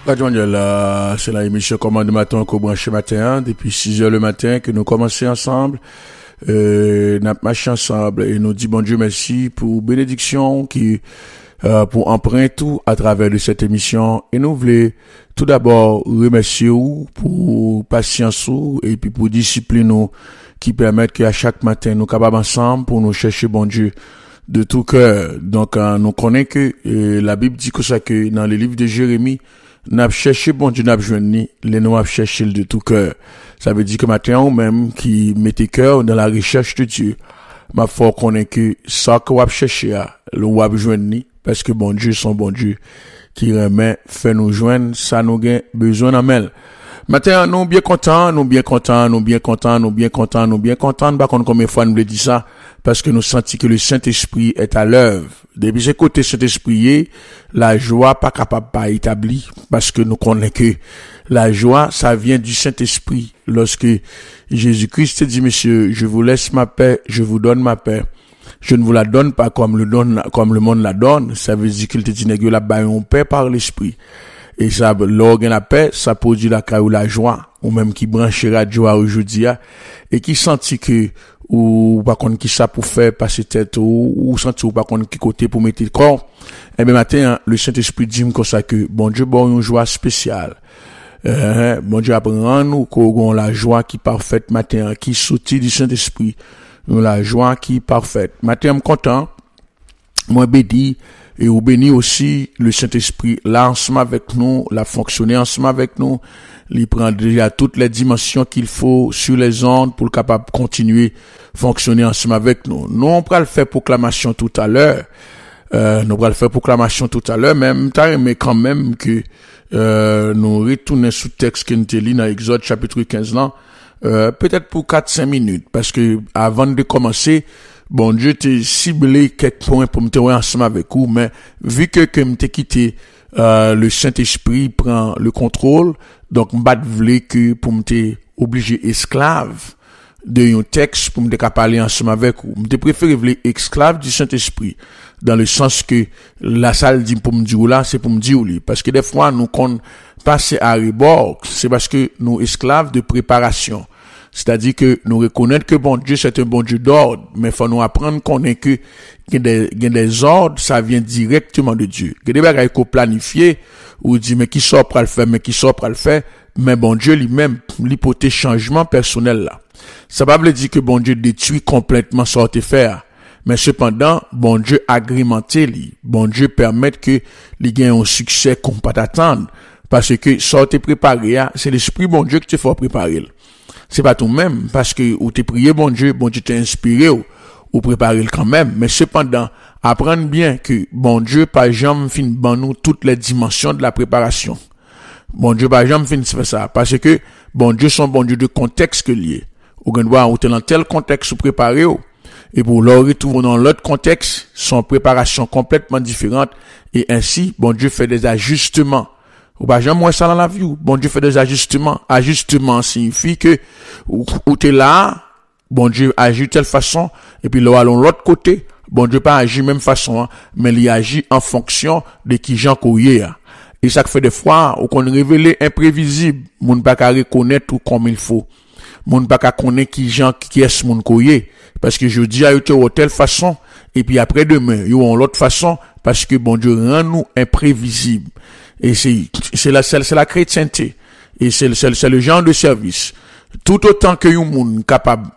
Radio Mondial, c'est la émission Commande Matin qu'on branche matin, depuis 6h le matin que nous commençons ensemble. Nous marchons ensemble et nous disons bon Dieu merci pour bénédiction qui pour emprunter tout à travers de cette émission. Et nous voulons tout d'abord remercier vous pour patience et puis pour discipline nous qui permettent qu'à chaque matin nous capables ensemble pour nous chercher bon Dieu de tout cœur. Donc nous connaissons que la Bible dit que ça que dans le livre de Jérémie n'a cherché bon Dieu n'a joindre les nous a cherché de tout cœur. Ça veut dire que matin ou même qui mettez cœur dans la recherche de Dieu, ma foi connaît que ça que vous chercher le vous joindre parce que bon Dieu son bon Dieu qui remet fait nous joindre ça nous gain besoin en mêle. Matin nous bien content bah combien fois nous le dit ça parce que nous senti que le Saint-Esprit est à l'œuvre. Depuis ce côté Saint-Esprit, la joie pas capable pas établie parce que nous connaissons que la joie ça vient du Saint-Esprit. Lorsque Jésus-Christ dit monsieur, je vous laisse ma paix, je vous donne ma paix. Je ne vous la donne pas comme le monde la donne, ça veut dire qu'il te dit que la baille paix par l'esprit. Et ça, l'organe la paix, ça produit la caille ou la joie, ou même qui branchera de joie aujourd'hui, et qui sentit que, ou par contre qui ça pour faire passer tête, ou sentit ou par contre qui côté pour mettre le corps. Et bien matin, le Saint-Esprit dit comme ça que, bon Dieu, bon, une joie spéciale. Bon Dieu apprend nous qu'on la joie qui parfaite matin, qui sortit du Saint-Esprit. Nous la joie qui parfaite. Matin, je suis content. Moi, béni. Et ou béni aussi le Saint-Esprit là ensemble avec nous, l'a fonctionner ensemble avec nous, il prend déjà toutes les dimensions qu'il faut sur les ondes pour le capable continuer fonctionner ensemble avec nous. Nous on va le faire proclamation tout à l'heure. Même mais quand même que nous retourner sous texte que nous lit dans Exode chapitre 15 là, peut-être pour 4-5 minutes parce que avant de commencer bon Dieu t'ai ciblé quelques points pour me tenir ensemble avec vous, mais vu que m'te quitté, le Saint-Esprit prend le contrôle, donc m'bat vle que pour m'te obligé esclave de un texte pour me parler ensemble avec vous. M'te préféré vle esclave du Saint-Esprit, dans le sens que la salle dit pour me dire là, c'est pour me dire lui, parce que des fois nous qu'on passe à rebord, c'est parce que nous esclaves de préparation. C'est-à-dire que nous reconnaître que bon Dieu c'est un bon Dieu d'ordre, mais faut nous apprendre qu'on est que des ordres, ça vient directement de Dieu. Que des bagages qu'on planifie ou dit mais qui sort pour le faire, mais bon Dieu lui-même l'hypothèse changement personnel là. Ça va veut dire que bon Dieu détruit complètement ce qu'il faire. Mais cependant, bon Dieu agrémenté lui, bon Dieu permet que il gagne un succès qu'on pas t'attendre parce que ça t'es préparé, c'est l'esprit bon Dieu qui te fait préparer. C'est pas tout même parce que ou t'es prié bon Dieu t'a inspiré ou préparé quand même, mais cependant apprendre bien que bon Dieu pas jamais fin ban nous toutes les dimensions de la préparation. Bon Dieu pas jamais fin faire ça parce que bon Dieu son bon Dieu de contexte que lié. Ou doit ou dans tel contexte ou préparé et pour le retrouver dans l'autre contexte, son préparation complètement différente et ainsi bon Dieu fait des ajustements. Ou pas jamais moins ça dans la vie. Bon Dieu fait des ajustements. Ajustement signifie que ou t'es là, bon Dieu agit de telle façon et puis là allons l'autre côté, bon Dieu pas agit même façon, mais il agit en fonction de qui Jean Courrier. Et ça fait des fois où qu'on révèle imprévisible, moun pas qu'à reconnaître tout comme il faut. Moun pas qu'à connaître qui est moun Courrier parce que je dis à eux de telle façon et puis après demain, ils ont l'autre façon parce que bon Dieu rend nous imprévisible. Et c'est la chrétienté. Et c'est le genre de service. Tout autant que un monde capable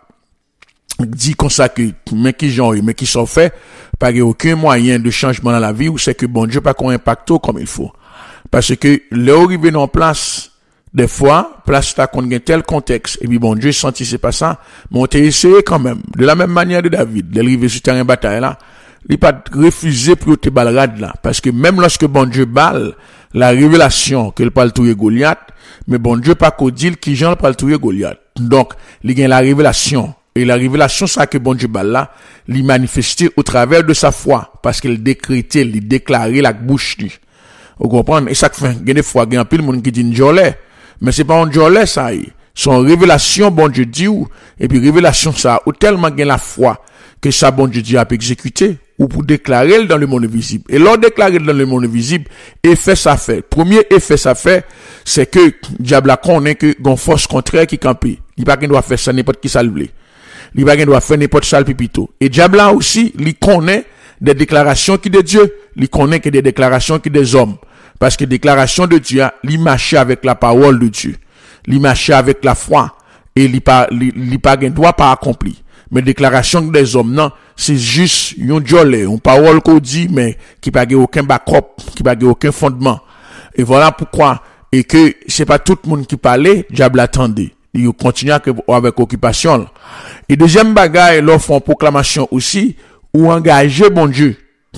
dit comme ça que, mais qui sont faits, pas aucun moyen de changement dans la vie, ou c'est que bon Dieu pas qu'on impacte comme il faut. Parce que, l'arrivée en place, des fois, place ta qu'on gagne tel contexte, et puis bon Dieu senti c'est pas ça, mais on t'a essayé quand même. De la même manière de David, d'arriver sur terrain bataille là, il pas refusé pour te balrade là. Parce que même lorsque bon Dieu balle, la révélation que le parle touyer Goliath, mais bon Dieu pas qu'au dit qui Jean parle touyer Goliath. Donc, il y a la révélation. Et la révélation, ça que bon Dieu balle là, il manifesté au travers de sa foi. Parce qu'il décrétait, il déclarait la bouche lui. Vous comprenez? Et ça fait, il y a des fois, il y a un peu de monde qui dit Njolé. Mais c'est pas un Njolé, ça y est. Son révélation, bon Dieu dit ou, et puis révélation ça, ou tellement il y a la foi, que ça bon Dieu dit a exécuté, ou pour déclarer dans le monde visible. Et l'on déclarer dans le monde visible, effet ça fait. Premier effet ça fait, c'est que diable connaît que gon force contraire qui campe. Il pas qu'il doit faire ça n'importe qui ça le veut. Il pas qu'il doit faire n'importe ça le pipito. Et diable là aussi, il connaît des déclarations qui de Dieu, il connaît que des déclarations qui des hommes. Parce que déclaration de Dieu, il marche avec la parole de Dieu. Il marche avec la foi. Et il pas doit pas accomplir. Mais déclaration des hommes, non, c'est juste une jolée, une parole qu'on dit, mais qui n'a aucun backup, qui n'a aucun fondement. Et voilà pourquoi, et que c'est pas tout le monde qui parlait, diable attendait. Il continue avec occupation. Et deuxième bagaille, leur font proclamation aussi, ou engager bon Dieu.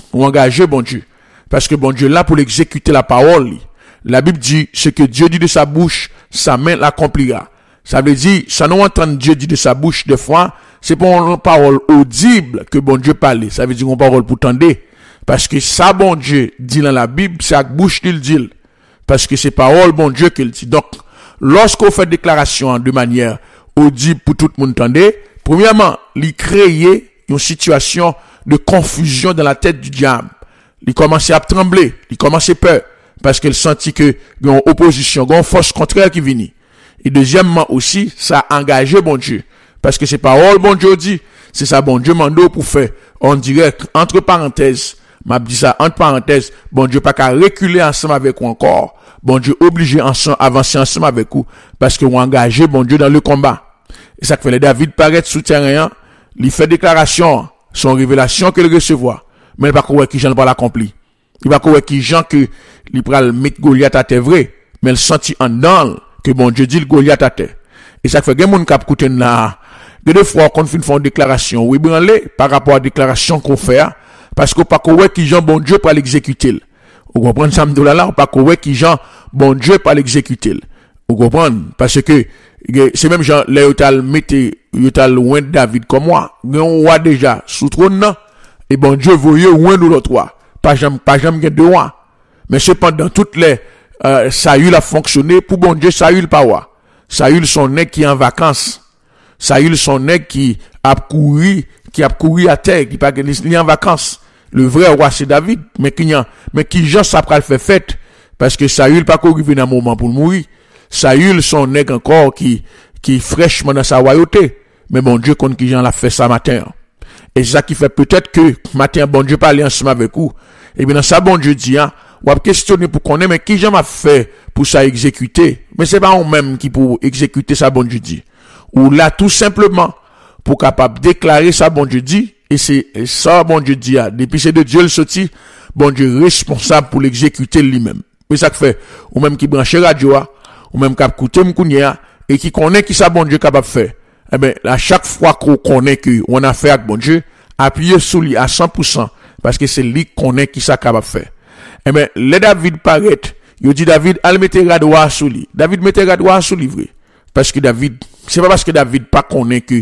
Parce que bon Dieu là pour l'exécuter la parole. La Bible dit, ce que Dieu dit de sa bouche, sa main l'accomplira. Ça veut dire, ça nous entend Dieu dit de sa bouche des fois, c'est pas une parole audible que bon Dieu parle. Ça veut dire une parole pour tendre. Parce que ça, bon Dieu dit dans la Bible, c'est avec bouche qu'il dit. Parce que c'est parole bon Dieu qu'il dit. Donc, lorsqu'on fait déclaration de manière audible pour tout le monde tendre, premièrement, il crée une situation de confusion dans la tête du diable. Il commence à trembler, il commence à peur. Parce qu'il sentit que il y a une opposition, il y a une force contraire qui vient. Et deuxièmement aussi, ça a engagé bon Dieu. Parce que c'est parole bon Dieu dit, c'est ça bon Dieu mando pour faire. On dirait, entre parenthèses, m'a dit ça, entre parenthèses, bon Dieu pas qu'à reculer ensemble avec vous encore. Bon Dieu obligé ensemble, avancer ensemble avec vous. Parce que vous engagez bon Dieu dans le combat. Et ça fait les David paraître sous terrain, il fait déclaration, son révélation qu'il recevoir. Mais il pas quoi qui Jean pas l'accompli. Il pas quoi qui Jean que il pral mettre Goliath à terre vrai, mais il sentit en dedans que bon Dieu dit le Goliath à terre. Et ça fait que moun k'ap kouten là, deux fois qu'on fait une déclaration, oui branlé par rapport à la déclaration qu'on fait, parce qu'on pas quoi qui Jean bon Dieu pour l'exécuter. Vous comprenez ça m'dou là, on pas quoi qui Jean bon Dieu pour l'exécuter. Vous comprenez parce que c'est même Jean là yotal mettez yotal loin de David comme moi, on roi déjà sous trône non, et bon Dieu voyez loin nous l'autre roi. Pas jamais gen de roi. Mais cependant toutes les Saül a fonctionné pour bon Dieu, Saül pas roi. Saül son nèg qui en vacances. Saül son nèg qui a couru à terre, qui pas en vacances. Le vrai roi c'est David, mais qui Jean ça pral faire fête parce que Saül pas couru dans un moment pour mourir. Saül son nèg encore qui fraîchement dans sa royauté. Mais bon Dieu compte qui Jean l'a fait ça matin. Et c'est ça qui fait peut-être que matin bon Dieu parler ensemble avec vous. Et bien dans ça bon Dieu dit ou a questionner pour connaître mais qui Jean m'a fait pour ça exécuter. Mais c'est pas on même qui pour exécuter ça bon Dieu dit. Ou là tout simplement pour capable déclarer ça bon Dieu dit et c'est ça bon Dieu dit depuis c'est de Dieu le sorti bon Dieu responsable pour l'exécuter lui-même. Mais ça fait ou même qui branche radio ou même qui écouter m'kounya et qui connaît qui ça bon Dieu capable faire. Eh ben à chaque fois qu'on connaît que on a fait avec bon Dieu, appuyez sur lui à 100% parce que c'est lui qui connaît qui ça capable faire. Eh ben les David paraît, il dit David al mettre radoir sur lui. David mettait radoir sur lui vrai. Parce que David, c'est pas parce que David pas connaît que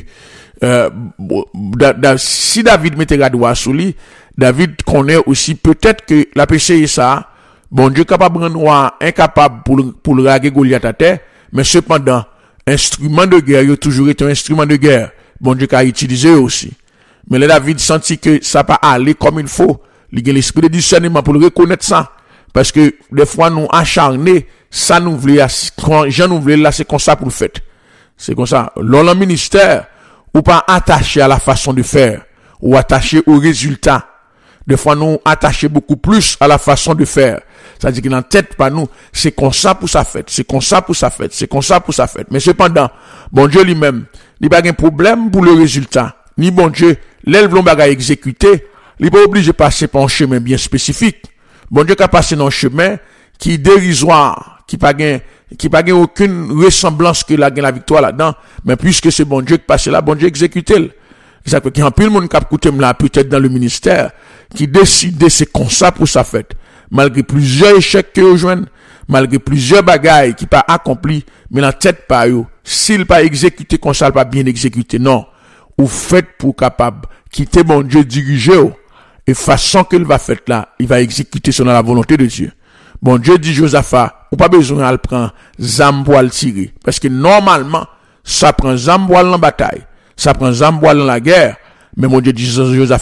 si David mettait radoir sur lui, David connaît aussi peut-être que la péché est ça. Bon Dieu capable de rendre incapable pour le raguer Goliath à terre, mais cependant instrument de guerre, il a toujours été un instrument de guerre. Bon Dieu qu'a utilisé aussi. Mais là, David sentit que ça pas aller comme il faut. Il a l'esprit de discernement pour le reconnaître ça. Parce que des fois, nous acharnés, ça nous voulait, quand Jean nous voulait là, c'est comme ça pour le fait. C'est comme ça. Dans le ministère, ou pas attaché à la façon de faire, ou attaché au résultat. Des fois, nous attacher beaucoup plus à la façon de faire. C'est-à-dire que dans la tête, pas nous, c'est comme ça pour sa fête, c'est comme ça pour sa fête, c'est comme ça pour sa fête. Mais cependant, bon Dieu lui-même, il n'y a pas de problème pour le résultat. Ni bon Dieu, l'élève l'on va exécuter, il n'est pas obligé de passer par un chemin bien spécifique. Bon Dieu qui a passé dans un chemin qui est dérisoire, qui n'a aucune ressemblance que la victoire là-dedans, mais puisque c'est bon Dieu qui passe là, bon Dieu exécute. Ça fait qu'il y a un peu de monde qui a écouté là, peut-être dans le ministère, qui décide c'est comme ça pour sa fête. Malgré plusieurs échecs que rejoignent, malgré plusieurs bagailles qui pas accomplis, mais la tête pas yo, s'il pas exécuté comme ça, il pas bien exécuté, non. Ou fait pour capable quitter bon Dieu diriger et façon qu'il va faire là, il va exécuter selon la volonté de Dieu. Bon Dieu dit Josaphat, ou pas besoin de prendre zam pour le tirer, parce que normalement, ça prend zam pour la bataille, ça prend zam pour la guerre, mais mon Dieu dit Josaphat,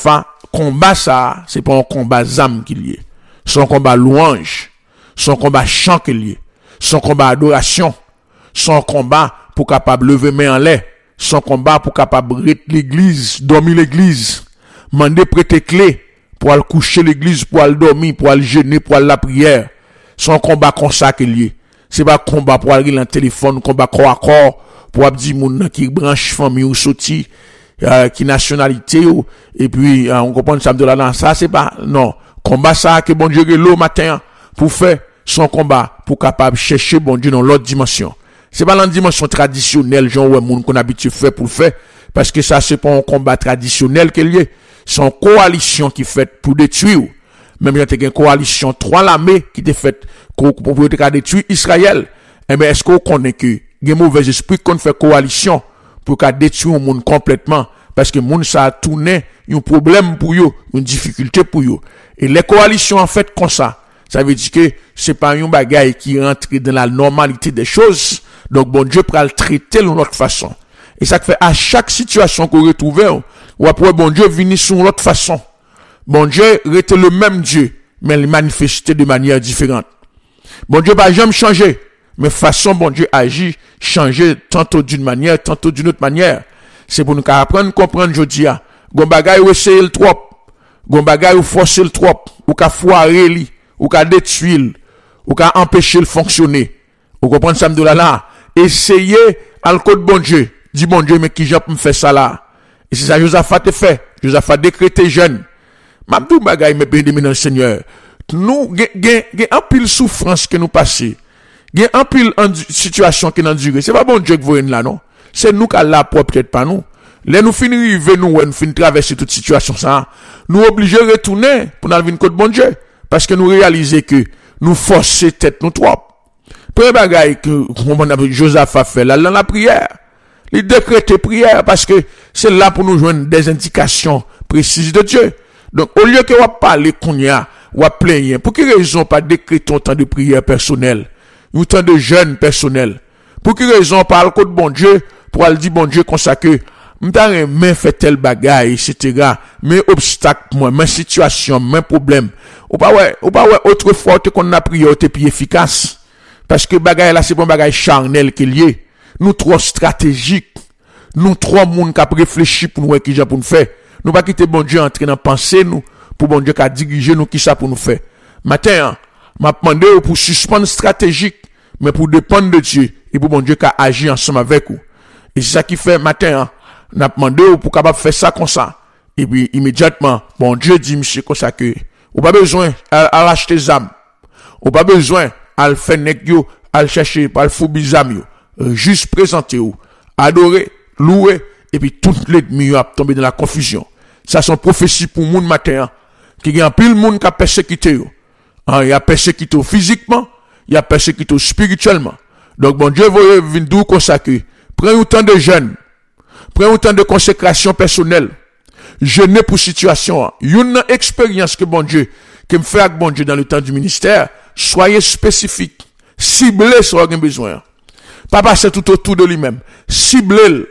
combat ça, c'est pas un combat zam qu'il y est. Son combat louange, son combat chant qu'il y est, son combat adoration, son combat pour capable lever main en l'air, son combat pour capable rester l'église, dormir l'église, demander prêter clé pour aller coucher l'église, pour aller dormir, pour aller jeûner, pour aller la prière. Son combat comme ça qu'il y est. C'est pas combat pour aller dans le téléphone, combat corps à corps, pour dire moun qui branche famille ou sorti, qui nationalité ou, et puis, on comprend ça de là, ça c'est pas, non. Combat ça que bon Dieu l'eau matin, pour faire son combat, pour capable chercher bon Dieu dans l'autre dimension. C'est pas dans la dimension traditionnelle, genre, ouais, moun qu'on habitue faire pour le faire, parce que ça c'est pas un combat traditionnel qu'il y est. C'est une coalition qui fait pour détruire. Même il y a une coalition, 3 l'armée qui était faite pour détruire Israël. Eh bien, est-ce qu'on connaît que il y a un mauvais esprit qu'on fait coalition pour détruire le monde complètement? Parce que le monde, ça a tourné un problème pour eux, une difficulté pour eux. Et les coalitions, en fait, comme ça veut dire que c'est pas un bagage qui rentre dans la normalité des choses. Donc, bon Dieu peut le traiter de l'autre façon. Et ça fait à chaque situation qu'on retrouve, ou après, bon Dieu vient sur l'autre façon. Bon Dieu reste le même Dieu, mais il manifestait de manière différente. Bon Dieu va jamais changer, mais façon bon Dieu agit, changer tantôt d'une manière, tantôt d'une autre manière. C'est pour nous apprendre, comprendre, je dis, gon bagay ou essayer le trop, gon bagay ou forcer le trop, ou ka foirer li, ou ka détruire, ou ka empêcher le fonctionner. Vous comprenez ça de là? Essayez à le code bon Dieu. Dis bon Dieu, mais qui j'ai pour me faire ça là? Et c'est ça Josaphat te fait. Josaphat décrété jeune. Mabdou bagay me béni dans le Seigneur. Nous, gen un pile souffrance que nous passons. Gen un pile situation qui nous endure. C'est pas bon Dieu que vous êtes là, non? C'est nous qui là pour peut-être pas nous. Là, nous finissons arriver, nous finissons traverser toute situation ça. Nous obligés de retourner pour nous venir côté bon Dieu. Parce que nous réalisons que nous forçons tête nous trop. Premier bagay que Josaphat fait là, dans la prière. Il décrète prière parce que c'est là pour nous joindre des indications précises de Dieu. Donc, au lieu que vous parlez qu'on y a, ou plaigner, pour quelle raison pas décréter un temps de prière personnel, un temps de jeûne personnel? Pour quelle raison pas le code bon Dieu, pour aller dire bon Dieu comme ça que, m't'a mais fait tel bagaille, etc. Mais obstacle, moi, mes situation, mes problèmes. Ou pas ouais, autrefois, qu'on a prié, t'es plus efficace. Parce que bagaille là, c'est pas un bagaille charnel qu'il y est. Nous trop stratégiques. Nous trop monde qui a réfléchi pour nous, qui j'ai pour nous faire. Nous pas quitter bon Dieu entrer dans pensée nous, pour bon Dieu qui a dirigé nous, qui ça pour nous faire. Matin, m'a demandé pour suspendre stratégique, mais pour dépendre de Dieu, et pour bon Dieu qui a agi ensemble avec vous. Et c'est ça qui fait matin, n'a demandé pour capable faire ça comme ça. Et puis, immédiatement, bon Dieu dit, monsieur, comme ça que, ou pas besoin à acheter des âmes. Ou pas besoin à le faire nèg yo, à le chercher, par le fou bizam yo. Juste présenter ou, adorer, louer, et puis tout l'ennemi a tombé dans la confusion. Ça c'est une prophétie pour moun matin, qui y a pile monde qui a persécuté yo. Il a persécuté physiquement, il a persécuté spirituellement. Donc bon Dieu veut venir d'où consacrer. Prends un temps de jeûne, prends un temps de consécration personnelle. Jeûner pour situation. Une expérience que bon Dieu, que me fait avec bon Dieu dans le temps du ministère, soyez spécifique, ciblez sur vos besoin. Pas passer tout autour de lui-même. Ciblez,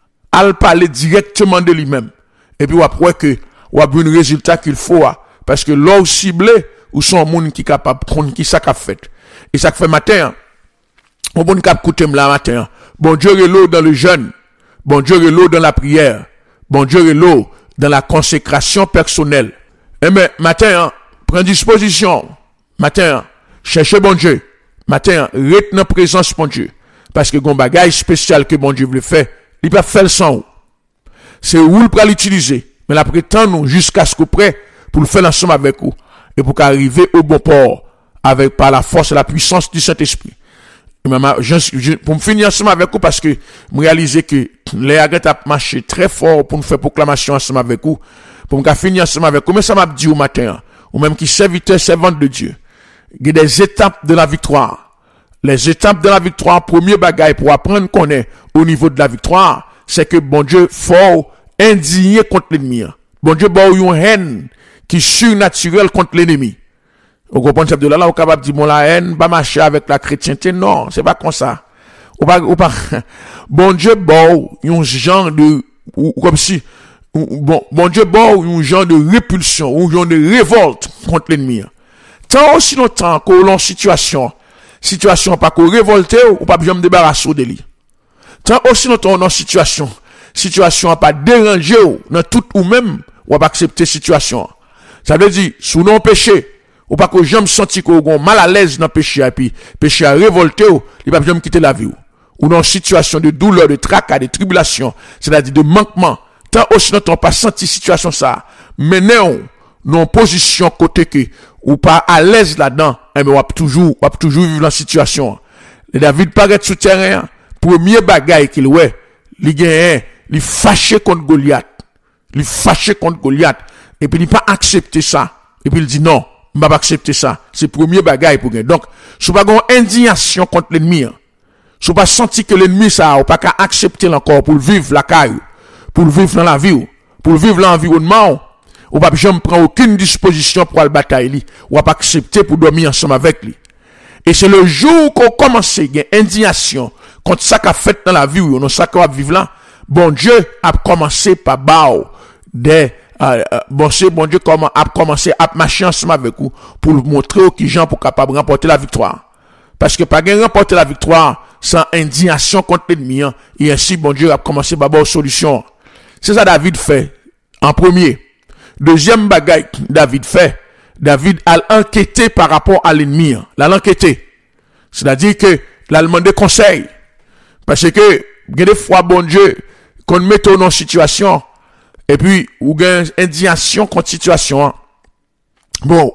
à parler directement de lui-même. Et puis, après que, ou a un résultat qu'il faut, parce que là, ciblé, ou son monde qui est capable de prendre qui ça qu'a fait. Et ça fait matin, on bon cap écouter la matin. Bon Dieu est l'eau dans le jeûne. Bon Dieu est l'eau dans la prière. Bon Dieu est l'eau dans la consécration personnelle. Eh bien, matin, prends disposition. Matin, cherchez bon Dieu. Matin, retenez présence bon Dieu. Parce que gon bagage spécial que bon Dieu veut faire, il peut faire le sang. C'est où il peut l'utiliser. Mais la prétend nous jusqu'à ce que prêt pour le faire ensemble avec vous. Et pour qu'arriver au bon port avec par la force et la puissance du Saint-Esprit. Pour me finir ensemble avec vous parce que je réalise que les agents ont marché très fort pour nous faire proclamation ensemble avec vous. Pour me finir ensemble avec vous. Mais ça m'a dit au matin, ou même qui serviteur, servante de Dieu. Il y a des étapes de la victoire. Les étapes de la victoire, premier bagage pour apprendre qu'on est au niveau de la victoire, c'est que bon Dieu fort indigné contre l'ennemi. Bon Dieu a une haine qui est surnaturelle contre l'ennemi. Vous comprenez ça de là, vous capable de dire, bon, la haine, pas marcher avec la chrétienté. Non, c'est pas comme ça. Bon Dieu, un genre de, ou comme si, bon Dieu, un genre de répulsion, un genre de révolte contre l'ennemi. Tant aussi longtemps qu'on l'on situation pas qu'on révolté ou pas besoin de débarrasser de lui. Tant aussi longtemps on en situation pas dérangé ou dans tout ou même ou pas accepter situation. Ça veut dire sous non péché ou pas que j'aime sentir qu'on mal à l'aise dans péché et puis péché à révolté ou il pas besoin quitter la vie ou dans situation de douleur, de tracas, de tribulation, c'est-à-dire de manquement. Tant aussi longtemps pas senti situation ça, mais non position côté que ou pas à l'aise là-dedans, mais on toujours vivre la situation. Et David paraît sous terrain, premier bagaille qu'il ouais, il fâché contre Goliath. Il fâché contre Goliath et puis il pas accepter ça. Et puis il dit non, je vais pas accepter ça. C'est premier bagaille pour gagner. Donc, si pas une indignation contre l'ennemi, si pas senti que l'ennemi ça ou pas qu'à accepter encore pour vivre la caille, pour vivre dans la vie, pour vivre l'environnement, ou pas jamais prendre aucune disposition pour la bataille, ou pas accepter pour dormir ensemble avec lui. Et c'est le jour qu'on commence à une indignation contre ça qu'a fait dans la vie, ou non ça qu'on va vivre là, bon Dieu a commencé par bon Dieu a commencé à marcher ensemble avec vous pour montrer aux gens pour capable remporter la victoire. Parce que pas gagner remporter la victoire sans indignation contre l'ennemi, et ainsi bon Dieu a commencé par une solution. C'est ça David fait en premier. Deuxième bagaille David fait, David a enquêté par rapport à l'ennemi. L'a enquêté. C'est-à-dire que l'a demandé conseil. Parce que, des fois, bon Dieu, qu'on mette dans situation, et puis, ou gagne indignation contre situation. Bon,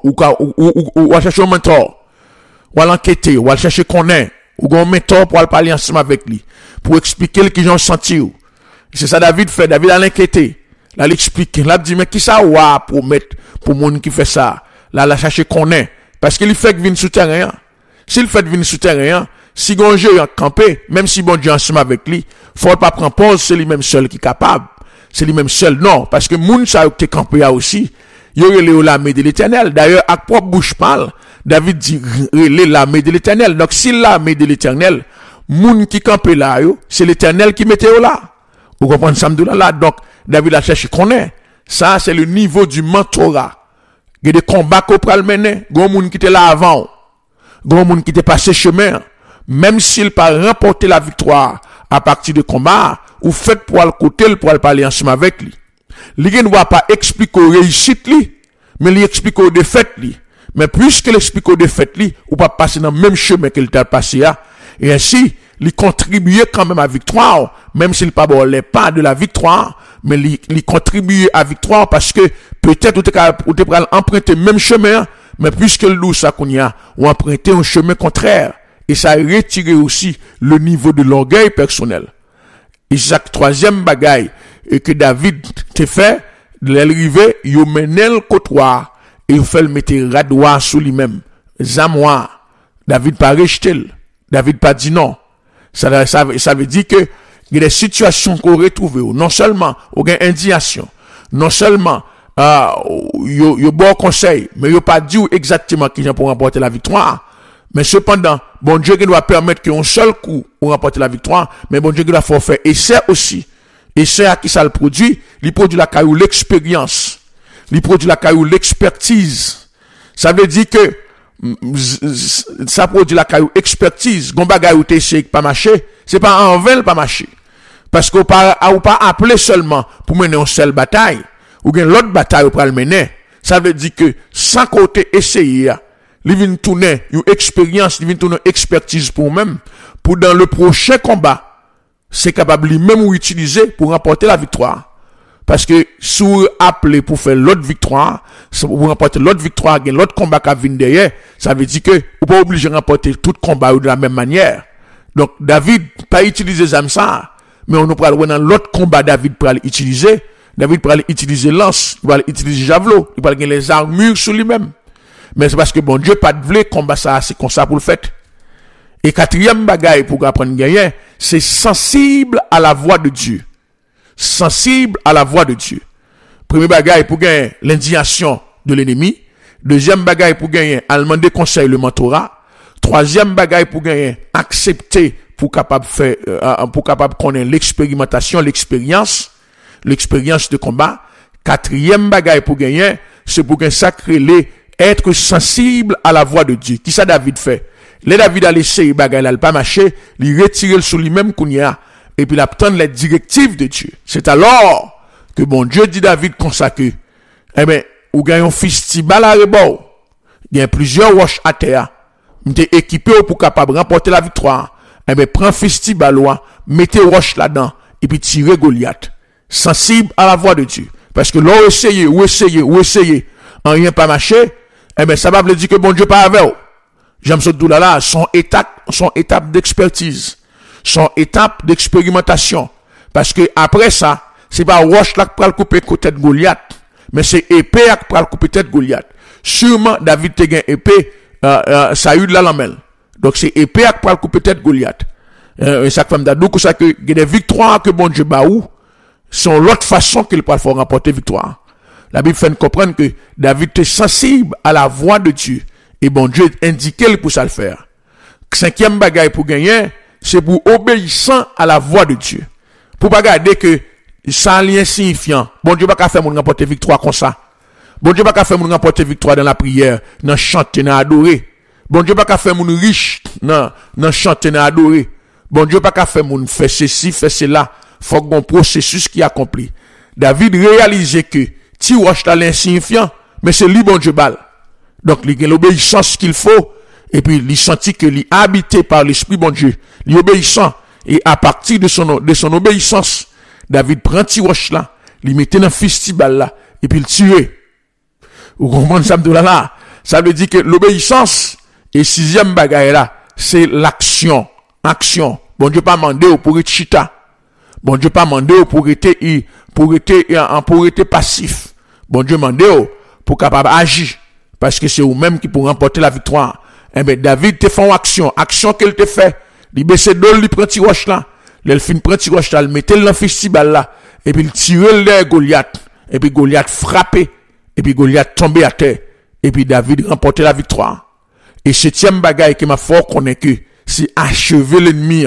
ou chercher un mentor. Ou à l'enquêter, ou à chercher qu'on est. Ou un mentor pour aller parler ensemble avec lui. Pour expliquer ce qu'ils ont senti. C'est ça David fait. David a l'enquêté. Là, l'explique. Là, dit, mais qui ça ou pour mettre, pour moun qui fait ça? Là, la chercher qu'on est. Parce qu'il fait venir souterrain. S'il fait venir souterrain, si bon Dieu a campé, même si bon Dieu ensemble avec lui, faut pas prendre pause, c'est lui-même seul qui est capable. C'est lui-même seul. Non. Parce que moun ça qui est campé là aussi, il y aurait l'armée de l'éternel. D'ailleurs, à propre bouche parle, David dit, l'armée de l'éternel. Donc, si l'armée de l'éternel, moun qui campé là, c'est l'éternel qui mettait là. Vous comprenez ça là? Donc, David a cherché qu'on est. Ça, c'est le niveau du mentorat. Il y a des combats qu'on peut le mener. Il y a des gens qui étaient là avant. Il y a des gens qui étaient passés chemin. Même s'il pas remporté la victoire à partir de combat, ou fait pour le côté, pour aller parler ensemble avec lui. Il ne doit pas expliquer aux réussites, mais il explique aux défaites. Mais puisqu'il explique aux défaites, ou pas passer dans le même chemin qu'il t'a passé, et ainsi, il contribuait quand même à la victoire, même s'il pas pas de la victoire, mais il contribuait à la victoire parce que peut-être ou t'es emprunter le même chemin, mais puisque le loup ça qu'on y a, ou emprunter un chemin contraire, et ça a retiré aussi le niveau de l'orgueil personnel. Et c'est ça troisième bagaille, et que David te fait, l'arrivée, il mené le côtoir, et il fait le mettre radoir sous lui-même. Zamois. David pas rejeté. David pas dit non. Ça veut dire que il y a des situations qu'on retrouve, non seulement il y a indignation, non seulement il y a bon conseil, mais il n'y a pas dit exactement qui vient pour remporter la victoire. Mais cependant, bon Dieu qui doit permettre qu'un seul coup pour remporter la victoire, mais bon Dieu qui doit faire essai aussi. Essai à qui ça le produit? Il produit la caillou l'expérience. Il produit la caillou l'expertise. Ça veut dire que ça produit la caillou expertise. Gon bagay ou t'essayes pas marcher, c'est pas en vain pas marcher. Parce qu'on pas appelé seulement pour mener une seule bataille, ou bien l'autre bataille pour le mener. Ça veut dire que sans côté essayer, il vient tourner une expérience, il vient tourner une expertise pour même, pour dans le prochain combat, c'est capable lui-même ou utiliser pour remporter la victoire. Parce que si vous appelez pour faire l'autre victoire, pour remporter l'autre victoire, l'autre combat qui vient derrière, ça veut dire que vous pas obligé de remporter tout combat de la même manière. Donc, David, pas utiliser ça, mais on nous parle dans l'autre combat, David peut utiliser. David peut utiliser lance, il peut utiliser javelot, il peut les armures sur lui-même. Mais c'est parce que bon Dieu pas de vle combat ça, c'est comme ça pour le fait. Et quatrième bagaille pour apprendre gagner, c'est sensible à la voix de Dieu. Sensible à la voix de Dieu. Premier bagaille pour gagner l'indignation de l'ennemi. Deuxième bagaille pour gagner à demander conseil le mentorat. Troisième bagaille pour gagner accepter pour capable faire pour capable connaître l'expérimentation, l'expérience. l'expérience de combat. Quatrième bagaille pour gagner, c'est pour gagner sacré être sensible à la voix de Dieu. Qui ça David fait? Le David a laissé bagaille là, il pas marché, il retire sur lui-même kounya, et puis il attend les directives de Dieu. C'est alors que bon Dieu dit David consacré. Eh ben, ou gagne un festival à rebord. Il y a plusieurs roches à terre. M'était équipé pour capable remporter la victoire. Eh ben, prends festival mettez roche là-dedans, et puis tirez Goliath. Sensible à la voix de Dieu. Parce que l'on essaye, en rien pas marché, eh ben, ça va veut dire que bon Dieu pas avec vous. J'aime ce tout là, son étape d'expertise, son étape d'expérimentation. Parce que après ça, c'est pas roche là qui va couper côté de Goliath, mais c'est épée qui va couper tête Goliath. Sûrement, David te gagne épée, Saül la lamelle. Donc c'est épée qui va couper tête Goliath. Et ça fait m'dadou que ça que des victoires que bon Dieu ba ou, sont l'autre façon qu'il peut faire remporter victoire. La Bible fait comprendre que David était sensible à la voix de Dieu. Et bon Dieu indiqué pour ça le faire. Cinquième bagaille pour gagner, c'est pour obéissant à la voix de Dieu. Pour pas garder que ça n'est insignifiant. Bon Dieu pas faire mon remporter victoire comme ça. Bon Dieu pas faire mon remporter victoire dans la prière, dans chanter, dans adorer. Bon Dieu pas faire mon riche, dans chanter, dans adorer. Bon Dieu pas faire mon faire ceci, faire cela. Faut qu'on processus qui accompli. David réalisait que ti roche là l'insignifiant, mais c'est lui bon Dieu balle. Donc, il a l'obéissance qu'il faut, et puis il sentit que il habité par l'Esprit bon Dieu, il obéissant, et à partir de son obéissance, David prend ti roche là, il mettait dans festival là, et puis il tirait. Vous comprenez ça là? Ça veut dire que l'obéissance, et sixième bagaille là, c'est l'action. Action. Bon Dieu pas mandé pour être chita. Bon Dieu pas mandé pour être passif. Bon Dieu mandé pour capable agir. Parce que c'est vous-même qui pour remporter la victoire. Eh ben, David te fait une action qu'elle te fait. Il baisse d'eau, il prend ti roche là. Il fin prend ti roche là, il mettait dans le festival là. Et puis il tire le Goliath. Et puis Goliath frappé. Et puis Goliath tombé à terre. Et puis David remportait la victoire. Et septième bagaille qui m'a fort connaît que c'est achever l'ennemi.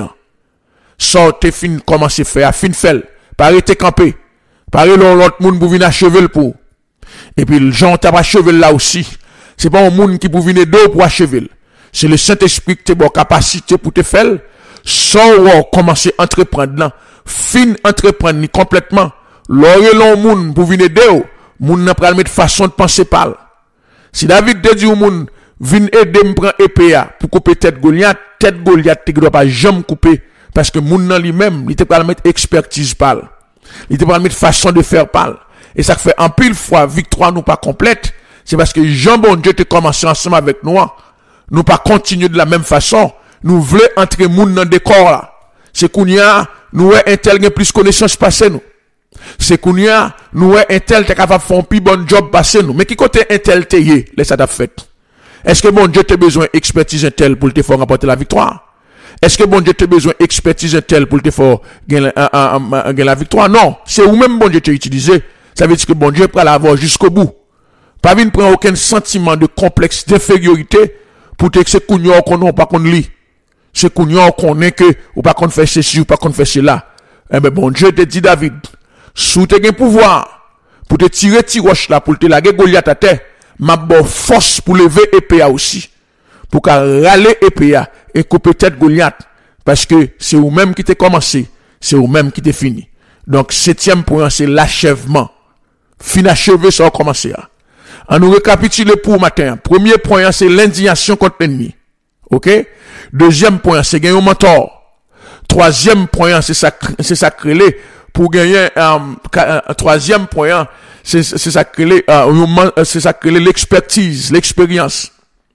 Sortez fin, commencez faire, fin fait. Parez te camper. Parez l'autre monde pour venir achever le pour. Et puis le gens t'a achevé là aussi. C'est pas un monde qui pour venir d'eau pour achever. C'est le Saint-Esprit qui te bonne capacité pour te faire. Sans commencer à entreprendre là. Fin entreprendre complètement. L'autre monde pour venir d'eau. Moun n'a pas mettre façon de penser par. Si David te dit au monde, vin aider me prendre épée pour couper tête Goliath te doit pas jamais couper. Parce que moun nan lui-même, il te pas mettre expertise par. Il te pas mettre façon de faire par. Et ça fait en pile fois, victoire nous pas complète. C'est parce que Jean bon Dieu te commencé ensemble avec nous. Nous pas continuer de la même façon. Nous voulons entrer moun dans décor là. C'est qu'on y a, nous un tel gen plus connaissance passé nous. C'est qu'on y a, nous un tel t'es capable de faire un plus bon job passé nous. Mais qui côté un tel te yé, laisse ça t'a fait. Est-ce que bon Dieu te besoin expertise un tel pour te faire remporter la victoire? Est-ce que bon Dieu te besoin expertise un tel pour te faire gagner la victoire? Non. C'est ou même bon Dieu te utilisé. Ça veut dire que bon Dieu prend l'avoir jusqu'au bout. Pas venir prendre aucun sentiment de complexe d'infériorité pour te que c'est qu'on qu'on pas qu'on lit. C'est qu'on est que ou pas qu'on fait ceci ou pas qu'on fait cela. Eh ben bon Dieu te dit David, sous te gain pouvoir pour te tirer ti roche là pour te laguer Goliath à terre, m'a bon force pour lever épée aussi. Pour qu'à râler épée et couper tête Goliath parce que c'est vous même qui t'es commencé, c'est vous même qui t'es fini. Donc septième point c'est l'achèvement. Fin achevé ça a commencé. On nous récapitule pour matin. Premier point c'est l'indignation contre l'ennemi. OK? Deuxième point c'est gagner un mentor. Troisième point c'est ça créer pour gagner troisième point c'est ça créer l'expertise, l'expérience.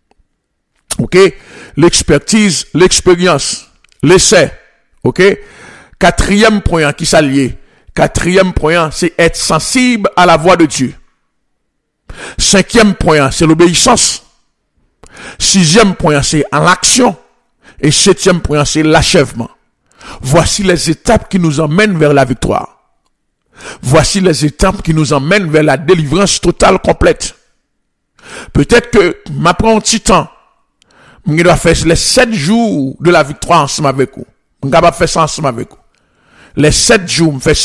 OK? L'expertise, l'expérience, l'essai. OK? Quatrième point qui s'allie. Quatrième point, c'est être sensible à la voix de Dieu. Cinquième point, c'est l'obéissance. Sixième point, c'est en l'action. Et septième point, c'est l'achèvement. Voici les étapes qui nous emmènent vers la victoire. Voici les étapes qui nous emmènent vers la délivrance totale complète. Peut-être que m'apprend un petit temps. Je dois faire les 7 jours de la victoire ensemble avec vous. Je suis capable de faire ça ensemble avec vous. Les 7 jours, je fais 7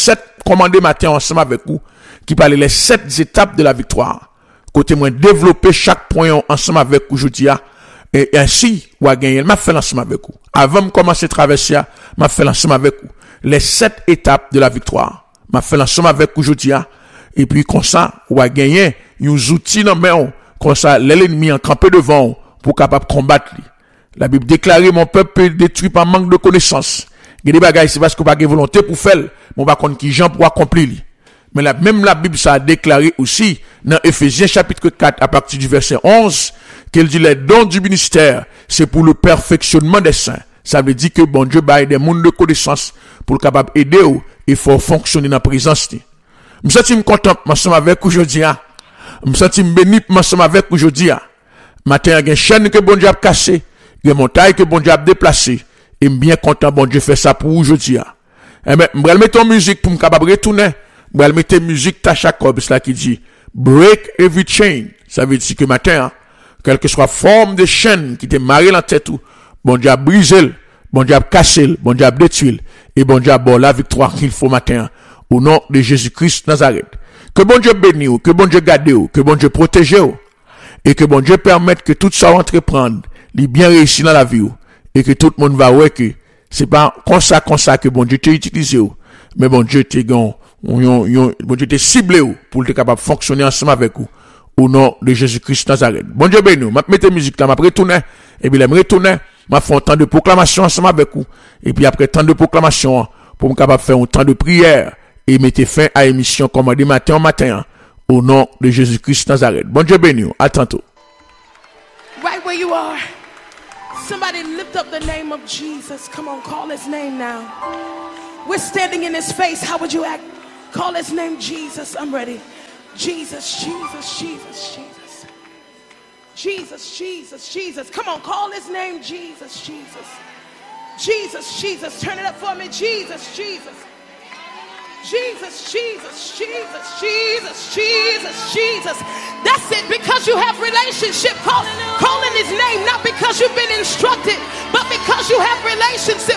commander matin ensemble avec vous, qui parle les 7 étapes de la victoire. Côté moi développer chaque point ensemble avec vous aujourd'hui. Et ainsi, ou a gagné, m'a fait l'ensemble avec vous. Avant de commencer à traverser, m'a fait l'ensemble avec vous. Les 7 étapes de la victoire. M'a fait l'ensemble avec vous aujourd'hui. Et puis, comme ça, ou a gagné, nous outils dans main, comme ça, l'ennemi en campé devant, pour capable combattre. La Bible déclare, mon peuple est détruit par manque de connaissance. Il y a des bagages, c'est parce qu'on n'a pas de volonté pour faire, mon par contre, qui Jean pour accomplir. Mais même la Bible, ça a déclaré aussi, dans Ephésiens chapitre 4, à partir du verset 11, qu'elle dit les dons du ministère, c'est pour le perfectionnement des saints. Ça veut dire que bon Dieu baille des mondes de connaissance pour capable aider ou et faut fonctionner dans la présence. Je me sens content ensemble avec aujourd'hui. Je me sens béni ensemble avec aujourd'hui. Matin, il y a une chaîne que bon Dieu a cassé, il y a une montagne que bon Dieu a déplacé. Et bien content bon Dieu fait ça pour aujourd'hui. Eh ben, je vais mettre en musique pour me capable retourner. Je vais mettre musique ta Jacob, c'est là qui dit break every chain. Ça veut dire que matin, quelle que soit la forme de chaîne qui te marre la tête, bon Dieu a brisé, bon Dieu a cassé, bon Dieu a détruit, et bon Dieu a bon la victoire qu'il faut matin, au nom de Jésus-Christ Nazareth. Que bon Dieu bénisse, que bon Dieu garde, que bon Dieu protège, et que bon Dieu permette que tout ça entreprendre, les bien réussi dans la vie, et que tout le monde va voir que c'est pas comme ça que bon Dieu t'a utilisé, mais bon Dieu t'a bon Dieu t'a ciblé pour être capable de fonctionner ensemble avec vous. Au nom de Jésus-Christ Nazareth. Bon Dieu béni, m'a mettre musique là, m'a retourner, et puis là, me retourner, m'a fait un temps de proclamation ensemble avec vous, et puis après temps de proclamation, pour me capable faire un temps de prière, et mettre fin à l'émission commandée matin en matin, au nom de Jésus-Christ Nazareth. Bon Dieu béni, à tantôt. Right where you are, somebody lift up the name of Jesus. Come on, call his name now. We're standing in his face, how would you act? Call his name Jesus, I'm ready. Jesus, Jesus, Jesus, Jesus. Jesus, Jesus, Jesus. Come on, call his name Jesus, Jesus. Jesus, Jesus. Turn it up for me. Jesus, Jesus. Jesus, Jesus, Jesus, Jesus, Jesus, Jesus. That's it, because you have relationship. Calling his name, not because you've been instructed, but because you have relationship.